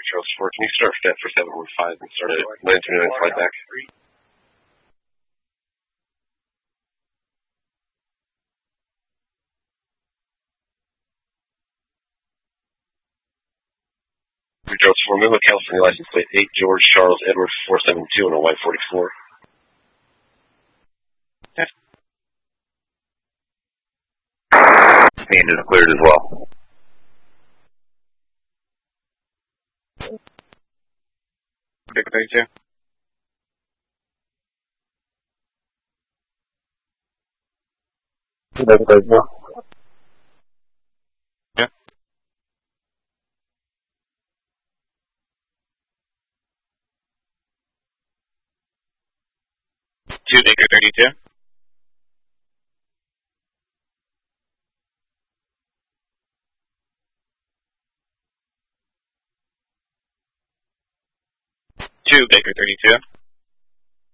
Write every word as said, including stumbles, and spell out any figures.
Charles four, can you start that for seven one five and start at nine two nine flight back? Charles four, Milo, California license plate eight, George Charles Edward four seven two on a Y forty-four. Engine is cleared as well. Big thirty-two. Big thirty-two. Yeah. Two Baker thirty-two. Two Baker thirty-two.